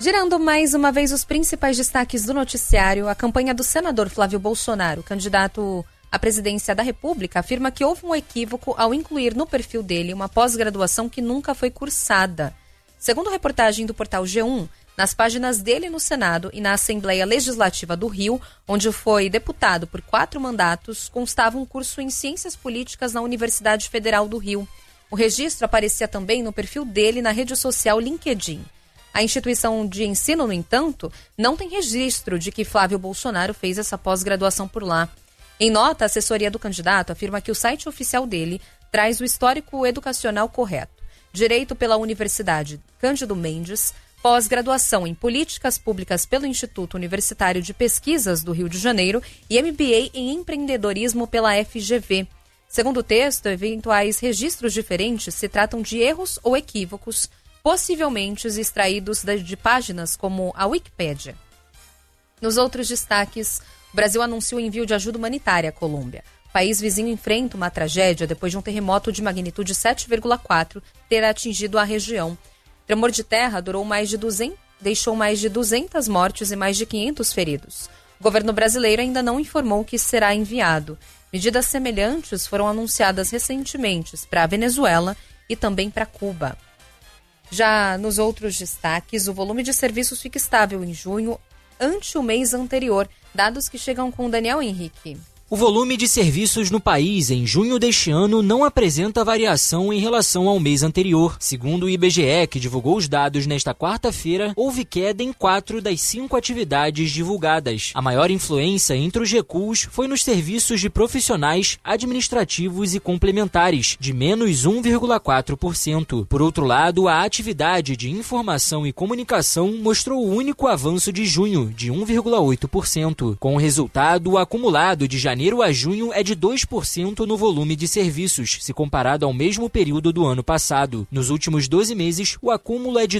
Girando mais uma vez os principais destaques do noticiário, a campanha do senador Flávio Bolsonaro, candidato à presidência da República, afirma que houve um equívoco ao incluir no perfil dele uma pós-graduação que nunca foi cursada. Segundo reportagem do portal G1, nas páginas dele no Senado e na Assembleia Legislativa do Rio, onde foi deputado por 4 mandatos, constava um curso em Ciências Políticas na Universidade Federal do Rio. O registro aparecia também no perfil dele na rede social LinkedIn. A instituição de ensino, no entanto, não tem registro de que Flávio Bolsonaro fez essa pós-graduação por lá. Em nota, a assessoria do candidato afirma que o site oficial dele traz o histórico educacional correto. Direito pela Universidade Cândido Mendes, pós-graduação em Políticas Públicas pelo Instituto Universitário de Pesquisas do Rio de Janeiro e MBA em Empreendedorismo pela FGV. Segundo o texto, eventuais registros diferentes se tratam de erros ou equívocos, possivelmente extraídos de páginas como a Wikipédia. Nos outros destaques, o Brasil anunciou o envio de ajuda humanitária à Colômbia. O país vizinho enfrenta uma tragédia depois de um terremoto de magnitude 7,4 ter atingido a região. O tremor de terra deixou mais de 200 mortes e mais de 500 feridos. O governo brasileiro ainda não informou que será enviado. Medidas semelhantes foram anunciadas recentemente para a Venezuela e também para Cuba. Já nos outros destaques, o volume de serviços fica estável em junho ante o mês anterior, dados que chegam com Daniel Henrique. O volume de serviços no país em junho deste ano não apresenta variação em relação ao mês anterior. Segundo o IBGE, que divulgou os dados nesta quarta-feira, houve queda em 4 das 5 atividades divulgadas. A maior influência entre os recuos foi nos serviços de profissionais, administrativos e complementares, de menos 1,4%. Por outro lado, a atividade de informação e comunicação mostrou o único avanço de junho, de 1,8%. Com o resultado, o acumulado de janeiro a junho é de 2% no volume de serviços, se comparado ao mesmo período do ano passado. Nos últimos 12 meses, o acúmulo é de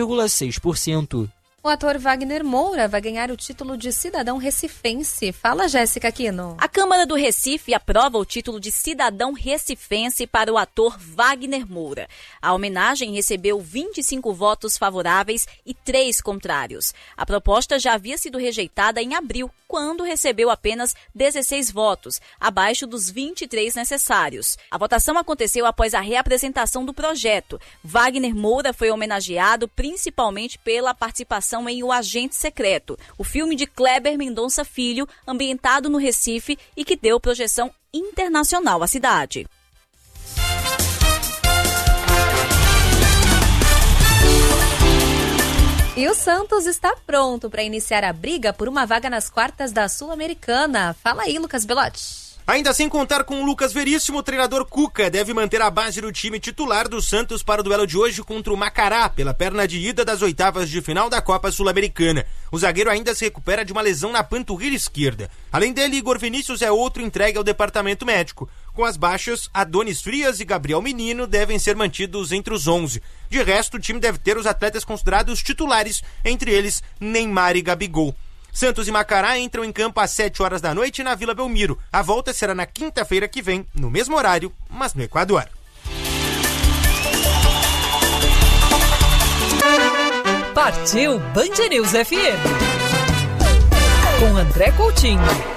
2,6%. O ator Wagner Moura vai ganhar o título de cidadão recifense. Fala, Jéssica Aquino. A Câmara do Recife aprova o título de cidadão recifense para o ator Wagner Moura. A homenagem recebeu 25 votos favoráveis e 3 contrários. A proposta já havia sido rejeitada em abril, quando recebeu apenas 16 votos, abaixo dos 23 necessários. A votação aconteceu após a reapresentação do projeto. Wagner Moura foi homenageado principalmente pela participação em O Agente Secreto, o filme de Kleber Mendonça Filho, ambientado no Recife e que deu projeção internacional à cidade. E o Santos está pronto para iniciar a briga por uma vaga nas quartas da Sul-Americana. Fala aí, Lucas Belotti. Ainda sem contar com o Lucas Veríssimo, o treinador Cuca deve manter a base do time titular do Santos para o duelo de hoje contra o Macará, pela perna de ida das oitavas de final da Copa Sul-Americana. O zagueiro ainda se recupera de uma lesão na panturrilha esquerda. Além dele, Igor Vinícius é outro entregue ao departamento médico. Com as baixas, Adonis Frias e Gabriel Menino devem ser mantidos entre os 11. De resto, o time deve ter os atletas considerados titulares, entre eles Neymar e Gabigol. Santos e Macará entram em campo às 7 horas da noite na Vila Belmiro. A volta será na quinta-feira que vem, no mesmo horário, mas no Equador. Partiu Band News FM. Com André Coutinho.